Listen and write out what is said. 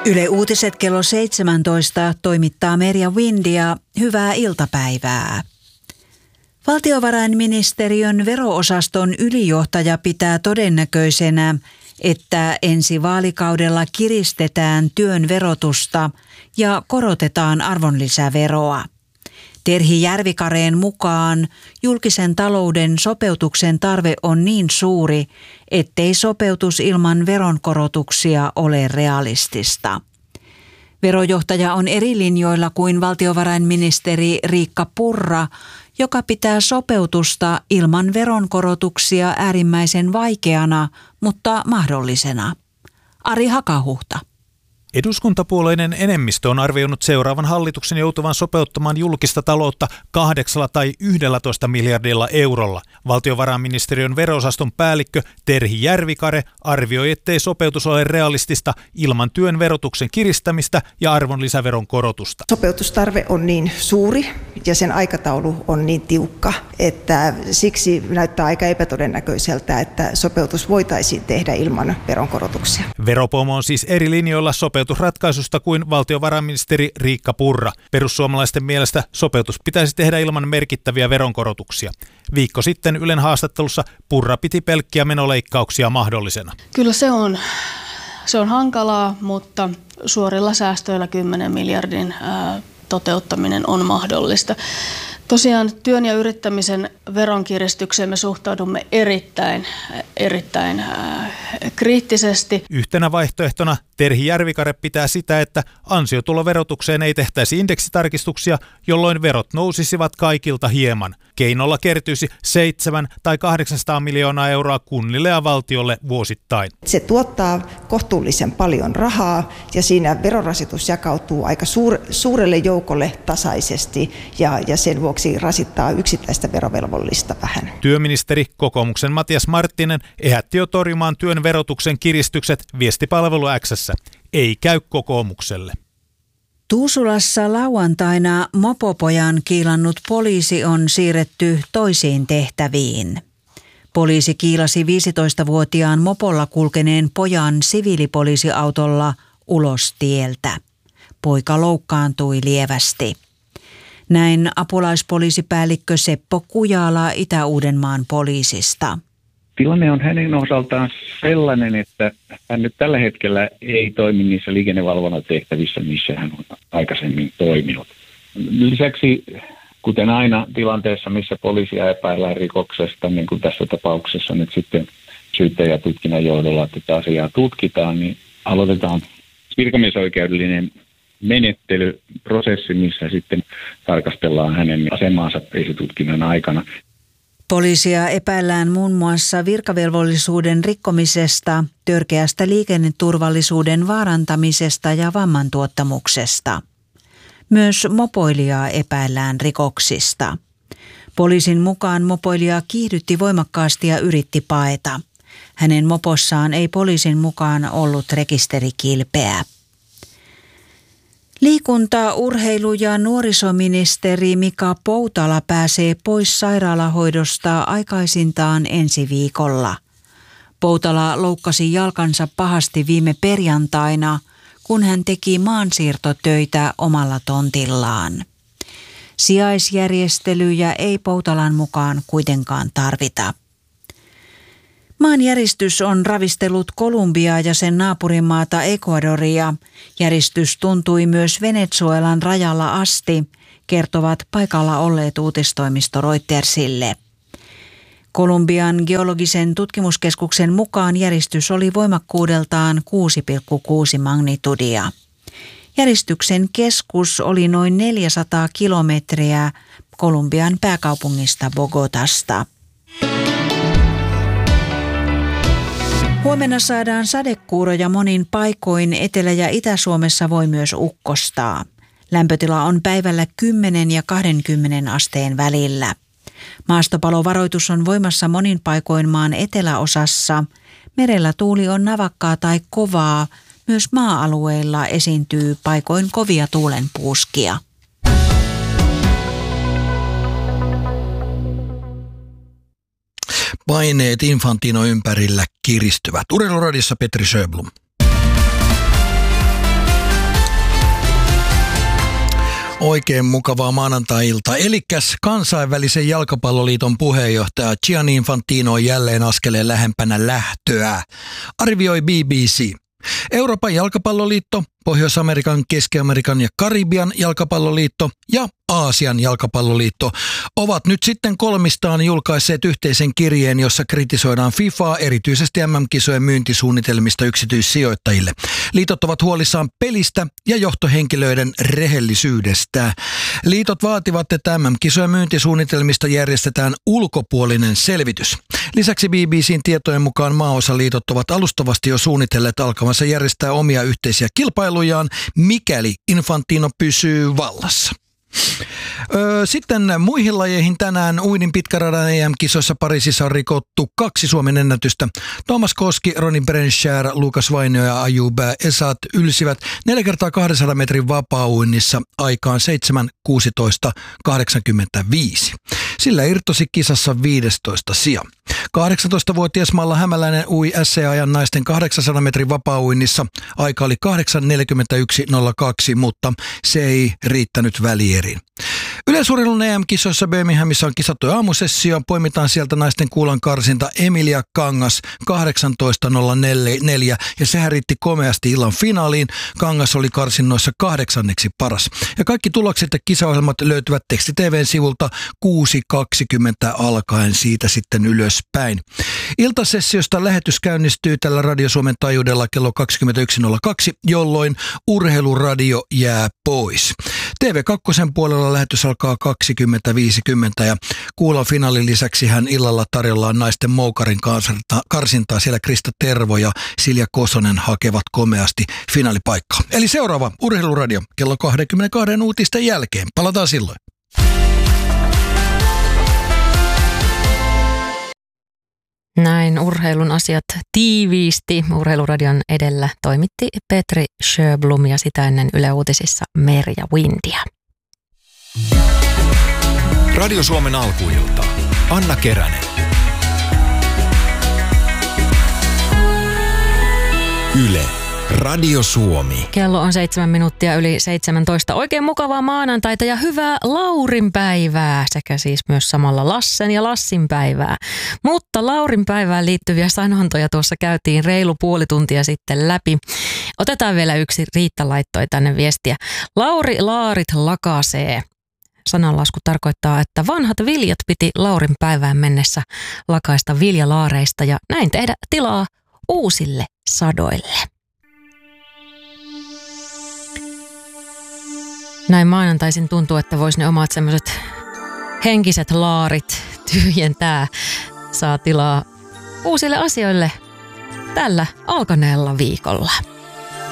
Yle Uutiset kello 17 toimittaa Merja Windia. Hyvää iltapäivää. Valtiovarainministeriön vero-osaston ylijohtaja pitää todennäköisenä, että ensi vaalikaudella kiristetään työn verotusta ja korotetaan arvonlisäveroa. Terhi Järvikareen mukaan julkisen talouden sopeutuksen tarve on niin suuri, ettei sopeutus ilman veronkorotuksia ole realistista. Verojohtaja on eri linjoilla kuin valtiovarainministeri Riikka Purra, joka pitää sopeutusta ilman veronkorotuksia äärimmäisen vaikeana, mutta mahdollisena. Ari Hakahuhta. Eduskuntapuolueiden enemmistö on arvioinut seuraavan hallituksen joutuvan sopeuttamaan julkista taloutta 8 tai 11 miljardilla eurolla. Valtiovarainministeriön vero-osaston päällikkö Terhi Järvikare arvioi, ettei sopeutus ole realistista ilman työn verotuksen kiristämistä ja arvonlisäveron korotusta. Sopeutustarve on niin suuri ja sen aikataulu on niin tiukka, että siksi näyttää aika epätodennäköiseltä, että sopeutus voitaisiin tehdä ilman veronkorotuksia. Veropomo on siis eri linjoilla sopeutusratkaisusta kuin valtiovarainministeri Riikka Purra. Perussuomalaisten mielestä sopeutus pitäisi tehdä ilman merkittäviä veronkorotuksia. Viikko sitten Ylen haastattelussa Purra piti pelkkiä menoleikkauksia mahdollisena. Kyllä se on hankalaa, mutta suorilla säästöillä 10 miljardin toteuttaminen on mahdollista. Tosiaan työn ja yrittämisen veronkiristykseen me suhtaudumme erittäin kriittisesti. Yhtenä vaihtoehtona Terhi Järvikare pitää sitä, että ansiotuloverotukseen ei tehtäisi indeksitarkistuksia, jolloin verot nousisivat kaikilta hieman. Keinolla kertyisi 700 tai 800 miljoonaa euroa kunnille ja valtiolle vuosittain. Se tuottaa kohtuullisen paljon rahaa ja siinä verorasitus jakautuu aika suurelle joukolle tasaisesti ja sen vuoksi rasittaa yksittäistä verovelvollista vähän. Työministeri kokoomuksen Matias Marttinen ehätti jo torjumaan työn verotuksen kiristykset viestipalvelu X:ssä. Ei käy kokoomukselle. Tuusulassa lauantaina mopopojan kiilannut poliisi on siirretty toisiin tehtäviin. Poliisi kiilasi 15-vuotiaan mopolla kulkeneen pojan siviilipoliisiautolla ulos tieltä. Poika loukkaantui lievästi. Näin apulaispoliisipäällikkö Seppo Kujala Itä-Uudenmaan poliisista. Tilanne on hänen osaltaan sellainen, että hän nyt tällä hetkellä ei toimi niissä liikennevalvontatehtävissä, missä hän on aikaisemmin toiminut. Lisäksi, kuten aina tilanteessa, missä poliisia epäillään rikoksesta, niin kuin tässä tapauksessa nyt sitten syyttäjätutkinnan johdolla tätä asiaa tutkitaan, niin aloitetaan virkamiesoikeudellinen menettelyprosessi, missä sitten tarkastellaan hänen asemaansa esitutkinnan aikana. Poliisia epäillään muun muassa virkavelvollisuuden rikkomisesta, törkeästä liikenneturvallisuuden vaarantamisesta ja vammantuottamuksesta. Myös mopoilijaa epäillään rikoksista. Poliisin mukaan mopoilija kiihdytti voimakkaasti ja yritti paeta. Hänen mopossaan ei poliisin mukaan ollut rekisterikilpeä. Liikunta-, urheilu- ja nuorisoministeri Mika Poutala pääsee pois sairaalahoidosta aikaisintaan ensi viikolla. Poutala loukkasi jalkansa pahasti viime perjantaina, kun hän teki maansiirtotöitä omalla tontillaan. Sijaisjärjestelyjä ei Poutalan mukaan kuitenkaan tarvita. Maanjäristys on ravistellut Kolumbiaa ja sen naapurimaata Ecuadoria. Järistys tuntui myös Venezuelan rajalla asti, kertovat paikalla olleet uutistoimisto Reutersille. Kolumbian geologisen tutkimuskeskuksen mukaan järistys oli voimakkuudeltaan 6,6 magnitudia. Järistyksen keskus oli noin 400 kilometriä Kolumbian pääkaupungista Bogotasta. Huomenna saadaan sadekuuroja monin paikoin. Etelä- ja Itä-Suomessa voi myös ukkostaa. Lämpötila on päivällä 10 ja 20 asteen välillä. Maastopalovaroitus on voimassa monin paikoin maan eteläosassa. Merellä tuuli on navakkaa tai kovaa. Myös maa-alueilla esiintyy paikoin kovia tuulenpuuskia. Paineet Infantino ympärillä kiristyvät. Urheiluradiossa Petri Sjöblom. Oikein mukavaa maanantai-iltaa. Elikkäs kansainvälisen jalkapalloliiton puheenjohtaja Gianni Infantino on jälleen askeleen lähempänä lähtöä, arvioi BBC. Euroopan jalkapalloliitto, Pohjois-Amerikan, Keski-Amerikan ja Karibian jalkapalloliitto ja Aasian jalkapalloliitto ovat nyt sitten kolmistaan julkaisseet yhteisen kirjeen, jossa kritisoidaan FIFAa erityisesti MM-kisojen myyntisuunnitelmista yksityissijoittajille. Liitot ovat huolissaan pelistä ja johtohenkilöiden rehellisyydestä. Liitot vaativat, että MM-kisojen myyntisuunnitelmista järjestetään ulkopuolinen selvitys. Lisäksi BBCn tietojen mukaan maaosaliitot ovat alustavasti jo suunnitelleet alkavansa järjestää omia yhteisiä kilpailujaan, mikäli Infantino pysyy vallassa. Sitten muihin lajeihin tänään uidin pitkäradan EM-kisoissa Pariisissa on rikottu 2 Suomen ennätystä. Thomas Koski, Ronnie Brenschär, Lukas Vainio ja Ayub Esat ylsivät 4 kertaa 200 metrin vapaa-uinnissa aikaan 7.16.85. Sillä irtosi kisassa 15 sija. 18-vuotias Malla Hämäläinen ui SC-ajan naisten 800 metrin vapaa-uinnissa. Aika oli 8.41.02, mutta se ei riittänyt välierin. Yleisurheilun EM-kisoissa Birminghamissa on kisattu aamusessio. Poimitaan sieltä naisten kuulan karsinta Emilia Kangas 18.04 ja sehän riitti komeasti illan finaaliin. Kangas oli karsinnoissa 8. paras. Ja kaikki tulokset ja kisaohjelmat löytyvät Teksti-TV:n sivulta 6.20 alkaen siitä sitten ylöspäin. Iltasessiosta lähetys käynnistyy tällä Radio Suomen taajuudella kello 21.02, jolloin urheiluradio jää pois. TV2 puolella lähetys alkaa 20.50 ja kuulan finaalin lisäksi hän illalla tarjollaan naisten moukarin karsintaa. Siellä Krista Tervo ja Silja Kosonen hakevat komeasti finaalipaikkaa. Eli seuraava urheiluradio kello 22 uutisten jälkeen. Palataan silloin. Näin urheilun asiat tiiviisti. Urheiluradion edellä toimitti Petri Sjöblom ja sitä ennen Yle Uutisissa Merja Windia. Radio Suomen alkuilta. Anna Keränen. Yle. Radio Suomi. Kello on 7 minuuttia yli 17. Oikein mukavaa maanantaita ja hyvää Laurin päivää sekä siis myös samalla Lassen ja Lassin päivää. Mutta Laurin päivään liittyviä sanontoja tuossa käytiin reilu puoli tuntia sitten läpi. Otetaan vielä yksi. Riitta laittoi tänne viestiä. Lauri Laarit lakasee. Sananlasku tarkoittaa, että vanhat viljat piti Laurin päivään mennessä lakaista viljalaareista ja näin tehdä tilaa uusille sadoille. Näin maanantaisin tuntuu, että vois ne omat semmoiset henkiset laarit tyhjentää. Saa tilaa uusille asioille tällä alkaneella viikolla.